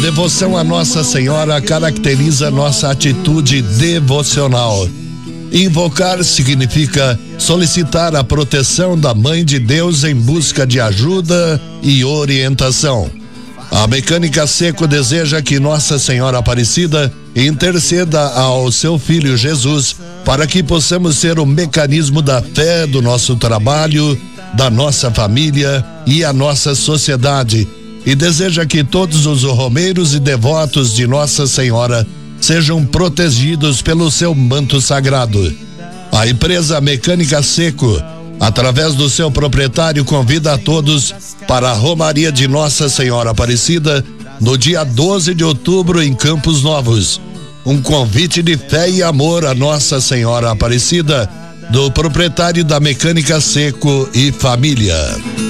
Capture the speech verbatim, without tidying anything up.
devoção a Nossa Senhora caracteriza nossa atitude devocional. Invocar significa solicitar a proteção da Mãe de Deus em busca de ajuda e orientação. A Mecânica Seco deseja que Nossa Senhora Aparecida interceda ao seu Filho Jesus para que possamos ser o mecanismo da fé do nosso trabalho, da nossa família e a nossa sociedade, e deseja que todos os romeiros e devotos de Nossa Senhora sejam protegidos pelo seu manto sagrado. A empresa Mecânica Seco, através do seu proprietário, convida a todos para a Romaria de Nossa Senhora Aparecida no dia doze de outubro em Campos Novos. Um convite de fé e amor a Nossa Senhora Aparecida, do proprietário da Mecânica Seco e família.